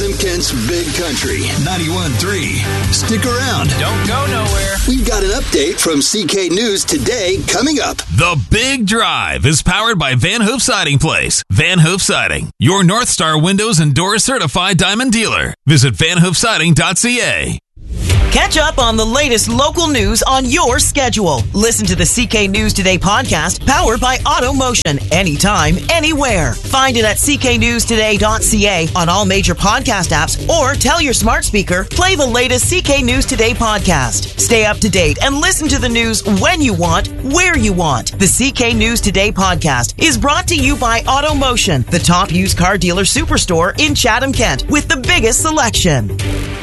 Chatham Kent's Big Country 91.3. Stick around. Don't go nowhere. We've got an update from CK News Today coming up. The Big Drive is powered by Van Hoof Siding Place. Van Hoof Siding, your North Star Windows and Doors certified diamond dealer. Visit vanhoofsiding.ca. Catch up on the latest local news on your schedule. Listen to the CK News Today podcast, powered by AutoMotion, anytime, anywhere. Find it at cknewstoday.ca on all major podcast apps, or tell your smart speaker, play the latest CK News Today podcast. Stay up to date and listen to the news when you want, where you want. The CK News Today podcast is brought to you by AutoMotion, the top used car dealer superstore in Chatham, Kent, with the biggest selection.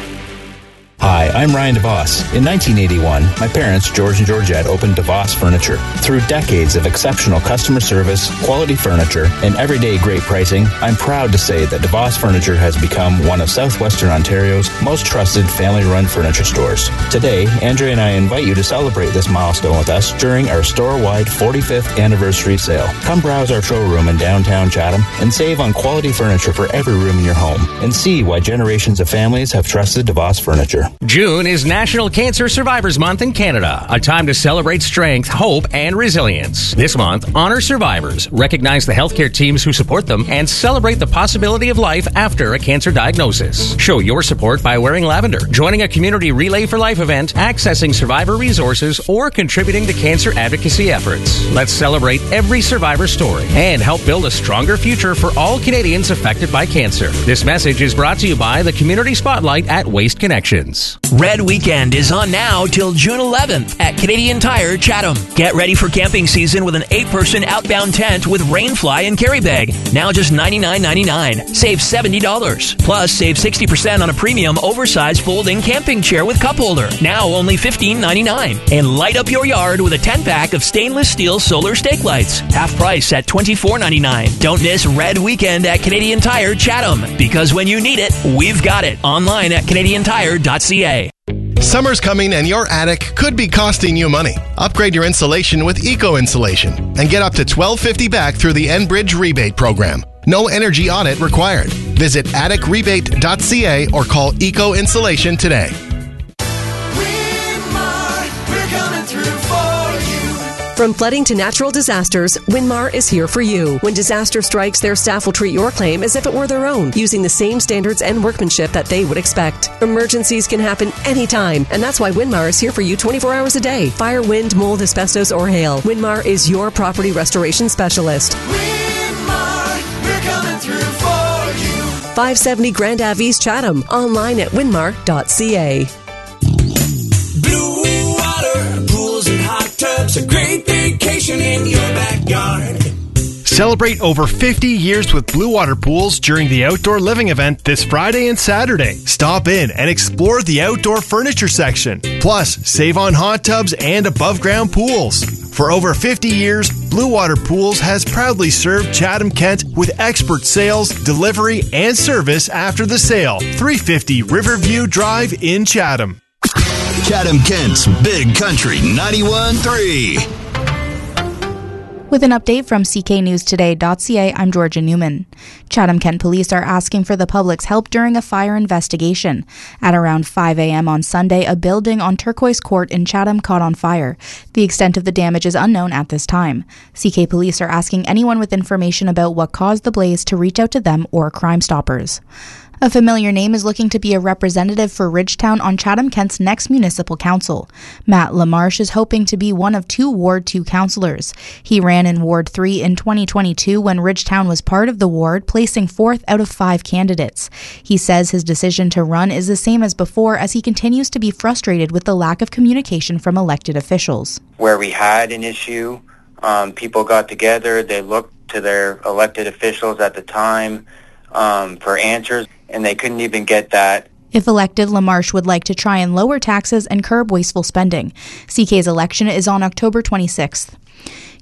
Hi, I'm Ryan DeVos. In 1981, my parents, George and Georgette, opened DeVos Furniture. Through decades of exceptional customer service, quality furniture, and everyday great pricing, I'm proud to say that DeVos Furniture has become one of Southwestern Ontario's most trusted family-run furniture stores. Today, Andrea and I invite you to celebrate this milestone with us during our store-wide 45th anniversary sale. Come browse our showroom in downtown Chatham and save on quality furniture for every room in your home, and see why generations of families have trusted DeVos Furniture. June is National Cancer Survivors Month in Canada, a time to celebrate strength, hope, and resilience. This month, honor survivors, recognize the healthcare teams who support them, and celebrate the possibility of life after a cancer diagnosis. Show your support by wearing lavender, joining a community Relay for Life event, accessing survivor resources, or contributing to cancer advocacy efforts. Let's celebrate every survivor story and help build a stronger future for all Canadians affected by cancer. This message is brought to you by the Community Spotlight at Waste Connections. Red Weekend is on now till June 11th at Canadian Tire, Chatham. Get ready for camping season with an 8-person outbound tent with rainfly and carry bag. Now just $99.99. Save $70. Plus, save 60% on a premium oversized folding camping chair with cup holder. Now only $15.99. And light up your yard with a 10-pack of stainless steel solar stake lights. Half price at $24.99. Don't miss Red Weekend at Canadian Tire, Chatham. Because when you need it, we've got it. Online at CanadianTire.ca. Summer's coming and your attic could be costing you money. Upgrade your insulation with Eco Insulation and get up to $12.50 back through the Enbridge rebate program. No energy audit required. Visit atticrebate.ca or call Eco Insulation today. From flooding to natural disasters, Winmar is here for you. When disaster strikes, their staff will treat your claim as if it were their own, using the same standards and workmanship that they would expect. Emergencies can happen anytime, and that's why Winmar is here for you 24 hours a day. Fire, wind, mold, asbestos, or hail. Winmar is your property restoration specialist. Winmar, we're coming through for you. 570 Grand Ave East, Chatham. Online at winmar.ca. Blue water, pools and hot tubs, a great vacation in your backyard. Celebrate over 50 years with Blue Water Pools during the Outdoor Living event this Friday and Saturday. Stop in and explore the outdoor furniture section. Plus, save on hot tubs and above-ground pools. For over 50 years, Blue Water Pools has proudly served Chatham, Kent with expert sales, delivery, and service after the sale. 350 Riverview Drive in Chatham. Chatham Kent's Big Country 91.3. With an update from cknewstoday.ca, I'm Georgia Newman. Chatham Kent police are asking for the public's help during a fire investigation. At around 5 a.m. on Sunday, a building on Turquoise Court in Chatham caught on fire. The extent of the damage is unknown at this time. CK police are asking anyone with information about what caused the blaze to reach out to them or Crime Stoppers. A familiar name is looking to be a representative for Ridgetown on Chatham Kent's next municipal council. Matt LaMarche is hoping to be one of 2 Ward 2 councillors. He ran in Ward 3 in 2022 when Ridgetown was part of the ward, placing 4th out of 5 candidates. He says his decision to run is the same as before, as he continues to be frustrated with the lack of communication from elected officials. Where we had an issue, people got together, they looked to their elected officials at the time for answers, and they couldn't even get that. If elected, LaMarche would like to try and lower taxes and curb wasteful spending. CK's election is on October 26th.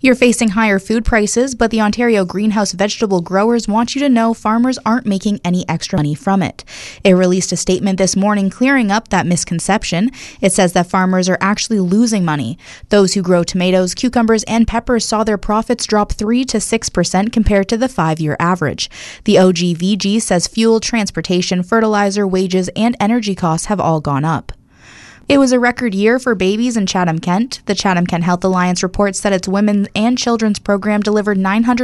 You're facing higher food prices, but the Ontario Greenhouse Vegetable Growers want you to know farmers aren't making any extra money from it. It released a statement this morning clearing up that misconception. It says that farmers are actually losing money. Those who grow tomatoes, cucumbers, and peppers saw their profits drop 3 to 6% compared to the 5-year average. The OGVG says fuel, transportation, fertilizer, wages, and energy costs have all gone up. It was a record year for babies in Chatham-Kent. The Chatham-Kent Health Alliance reports that its women's and children's program delivered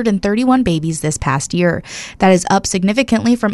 931 babies this past year. That is up significantly from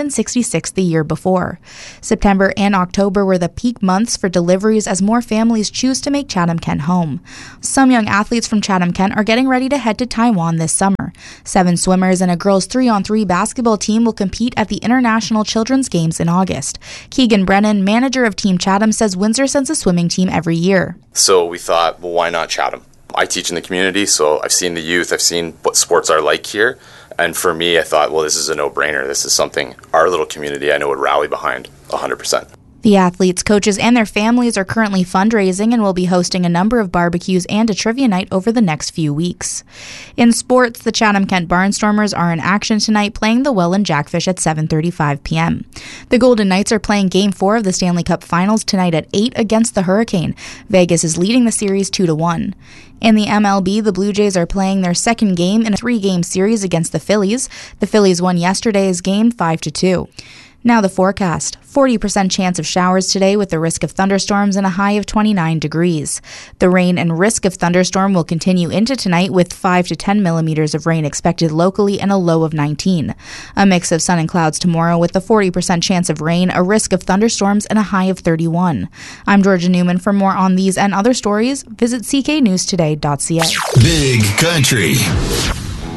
866 the year before. September and October were the peak months for deliveries as more families choose to make Chatham-Kent home. Some young athletes from Chatham-Kent are getting ready to head to Taiwan this summer. 7 swimmers and a girls' 3-on-3 basketball team will compete at the International Children's Games in August. Keegan Brennan, manager of Team Chatham, says Windsor sends a swimming team every year. So we thought, well, why not Chatham? I teach in the community, so I've seen the youth, I've seen what sports are like here. And for me, I thought, well, this is a no-brainer. This is something our little community I know would rally behind 100%. The athletes, coaches, and their families are currently fundraising and will be hosting a number of barbecues and a trivia night over the next few weeks. In sports, the Chatham-Kent Barnstormers are in action tonight playing the Welland Jackfish at 7:35 p.m. The Golden Knights are playing Game 4 of the Stanley Cup Finals tonight at 8 against the Hurricane. Vegas is leading the series 2-1. In the MLB, the Blue Jays are playing their second game in a 3-game series against the Phillies. The Phillies won yesterday's game 5-2. Now the forecast. 40% chance of showers today with the risk of thunderstorms and a high of 29 degrees. The rain and risk of thunderstorm will continue into tonight with 5 to 10 millimeters of rain expected locally and a low of 19. A mix of sun and clouds tomorrow with a 40% chance of rain, a risk of thunderstorms, and a high of 31. I'm Georgia Newman. For more on these and other stories, visit cknewstoday.ca. Big Country.